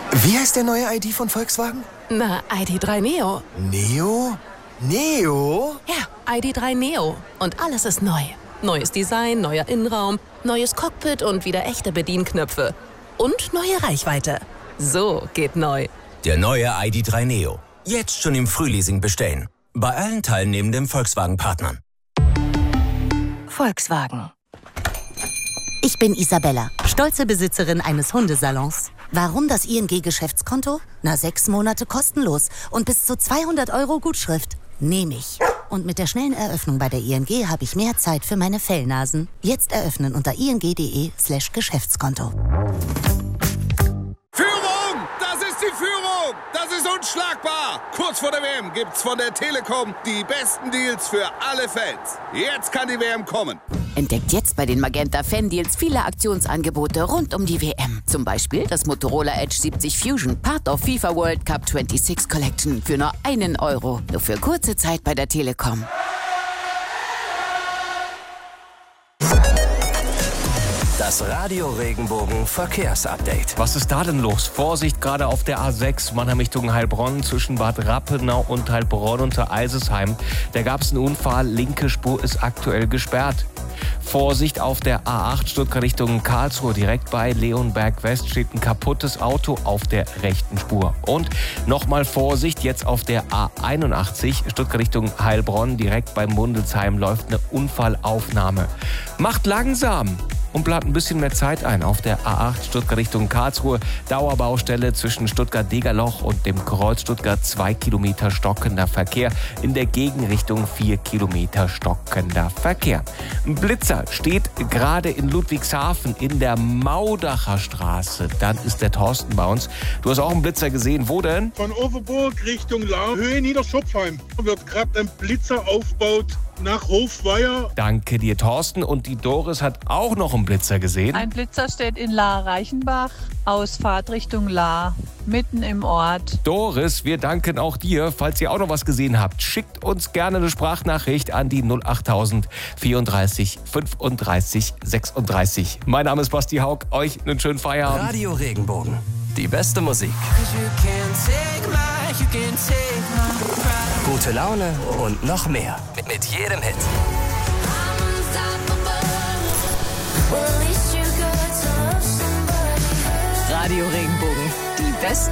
Wie heißt der neue ID von Volkswagen? Na, ID.3 Neo. Neo? Neo? Ja, ID.3 Neo. Und alles ist neu. Neues Design, neuer Innenraum, neues Cockpit und wieder echte Bedienknöpfe. Und neue Reichweite. So geht neu. Der neue ID.3 Neo. Jetzt schon im Frühleasing bestellen. Bei allen teilnehmenden Volkswagen-Partnern. Volkswagen. Ich bin Isabella, stolze Besitzerin eines Hundesalons. Warum das ING-Geschäftskonto? 6 Monate kostenlos und bis zu 200 € Gutschrift. Nehme ich. Und mit der schnellen Eröffnung bei der ING habe ich mehr Zeit für meine Fellnasen. Jetzt eröffnen unter ing.de/Geschäftskonto. Führung! Das ist die Führung! Das ist unschlagbar! Kurz vor der WM gibt's von der Telekom die besten Deals für alle Fans. Jetzt kann die WM kommen. Entdeckt jetzt bei den Magenta Fan-Deals viele Aktionsangebote rund um die WM. Zum Beispiel das Motorola Edge 70 Fusion, Part of FIFA World Cup 26 Collection für nur 1 €. Nur für kurze Zeit bei der Telekom. Das Radio Regenbogen Verkehrsupdate. Was ist da denn los? Vorsicht, gerade auf der A6 Mannheim Richtung Heilbronn zwischen Bad Rappenau und Heilbronn unter Eisesheim. Da gab es einen Unfall, linke Spur ist aktuell gesperrt. Vorsicht auf der A8 Stuttgart Richtung Karlsruhe. Direkt bei Leonberg West steht ein kaputtes Auto auf der rechten Spur. Und nochmal Vorsicht, jetzt auf der A81 Stuttgart Richtung Heilbronn. Direkt bei Mundelsheim läuft eine Unfallaufnahme. Macht langsam und plant ein bisschen mehr Zeit ein. Auf der A8 Stuttgart Richtung Karlsruhe, Dauerbaustelle zwischen Stuttgart-Degerloch und dem Kreuz Stuttgart, 2 Kilometer stockender Verkehr. In der Gegenrichtung 4 Kilometer stockender Verkehr. Ein Blitzer steht gerade in Ludwigshafen in der Maudacher Straße. Dann ist der Thorsten bei uns. Du hast auch einen Blitzer gesehen. Wo denn? Von Overburg Richtung Lahr, Höhe Niederschopfheim. Wird gerade ein Blitzer aufgebaut nach Hofweier. Danke dir, Thorsten. Und die Doris hat auch noch einen Blitzer gesehen. Ein Blitzer steht in Lahr-Reichenbach, Ausfahrt Richtung Lahr, mitten im Ort. Doris, wir danken auch dir. Falls ihr auch noch was gesehen habt, schickt uns gerne eine Sprachnachricht an die 08000 34 35 36. Mein Name ist Basti Haug. Euch einen schönen Feierabend. Radio Regenbogen. Die beste Musik. Gute Laune und noch mehr. Mit jedem Hit. Radio Regenbogen, die beste